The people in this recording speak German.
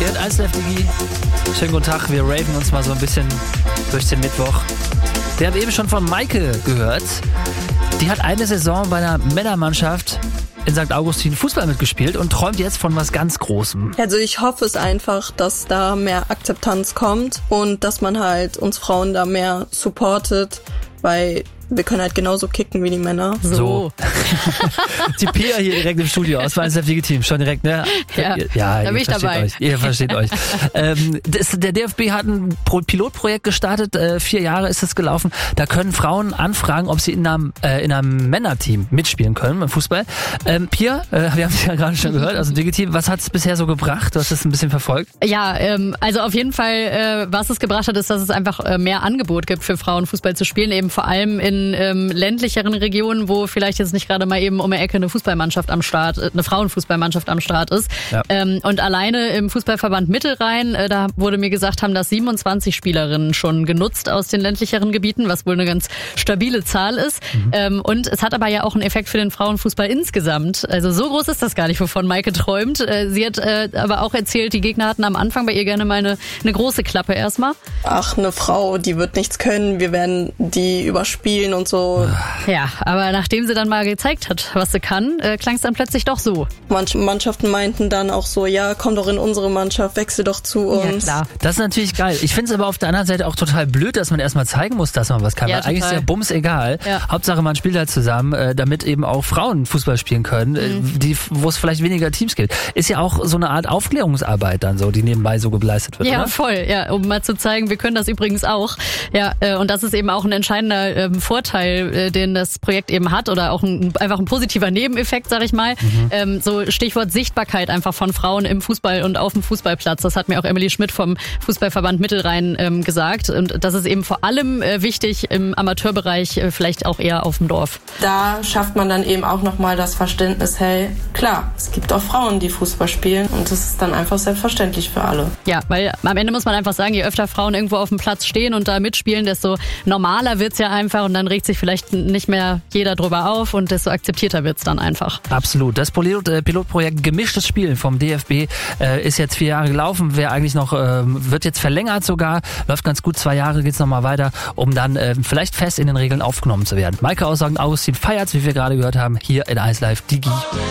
Hier hat Eislife Digi. Schönen guten Tag, wir raven uns mal so ein bisschen durch den Mittwoch. Wir haben eben schon von Maike gehört. Die hat eine Saison bei einer Männermannschaft in St. Augustin Fußball mitgespielt und träumt jetzt von was ganz Großem. Also ich hoffe es einfach, dass da mehr Akzeptanz kommt und dass man halt uns Frauen da mehr supportet, weil wir können halt genauso kicken wie die Männer. So. Die Pia hier direkt im Studio aus meinem Team. Schon direkt, ne? Ja, da bin ich dabei. Euch. Ihr versteht euch. Der DFB hat ein Pilotprojekt gestartet. 4 Jahre ist es gelaufen. Da können Frauen anfragen, ob sie in einem Männerteam mitspielen können beim Fußball. Pia, wir haben es ja gerade schon gehört, also Digi-Team, was hat es bisher so gebracht? Du hast es ein bisschen verfolgt. Ja, also auf jeden Fall, was es gebracht hat, ist, dass es einfach mehr Angebot gibt für Frauen, Fußball zu spielen, eben vor allem in ländlicheren Regionen, wo vielleicht jetzt nicht gerade mal eben um die Ecke eine Frauenfußballmannschaft am Start ist. Ja. Und alleine im Fußballverband Mittelrhein, da wurde mir gesagt, haben das 27 Spielerinnen schon genutzt aus den ländlicheren Gebieten, was wohl eine ganz stabile Zahl ist. Und es hat aber ja auch einen Effekt für den Frauenfußball insgesamt. Also so groß ist das gar nicht, wovon Maike träumt. Sie hat aber auch erzählt, die Gegner hatten am Anfang bei ihr gerne mal eine große Klappe erstmal. Ach, eine Frau, die wird nichts können, wir werden die überspielen und so. Ja, aber nachdem sie dann mal gezeigt hat, was sie kann, klang es dann plötzlich doch so. Manche Mannschaften meinten dann auch so, ja, komm doch in unsere Mannschaft, wechsel doch zu uns. Ja, klar. Das ist natürlich geil. Ich finde es aber auf der anderen Seite auch total blöd, dass man erstmal zeigen muss, dass man was kann. Ja, weil eigentlich ist ja Bums egal. Ja. Hauptsache man spielt halt zusammen, damit eben auch Frauen Fußball spielen können, wo es vielleicht weniger Teams gibt. Ist ja auch so eine Art Aufklärungsarbeit dann so, die nebenbei so geleistet wird, ja, oder? Voll. Ja, um mal zu zeigen, wir können das übrigens auch. Ja, und das ist eben auch ein entscheidender Vorteil, den das Projekt eben hat oder auch einfach ein positiver Nebeneffekt, sag ich mal. So Stichwort Sichtbarkeit einfach von Frauen im Fußball und auf dem Fußballplatz. Das hat mir auch Emily Schmidt vom Fußballverband Mittelrhein gesagt. Und das ist eben vor allem wichtig im Amateurbereich, vielleicht auch eher auf dem Dorf. Da schafft man dann eben auch nochmal das Verständnis, hey, klar, es gibt auch Frauen, die Fußball spielen und das ist dann einfach selbstverständlich für alle. Ja, weil am Ende muss man einfach sagen, je öfter Frauen irgendwo auf dem Platz stehen und da mitspielen, desto normaler wird's ja einfach und dann regt sich vielleicht nicht mehr jeder drüber auf und desto akzeptierter wird's dann einfach. Absolut. Das Pilotprojekt Gemischtes Spiel vom DFB ist jetzt 4 Jahre gelaufen, wäre eigentlich noch, wird jetzt verlängert sogar, läuft ganz gut, 2 Jahre geht's nochmal weiter, um dann vielleicht fest in den Regeln aufgenommen zu werden. Maike aus St. Augustin feiert's, wie wir gerade gehört haben, hier in Eislife Digi.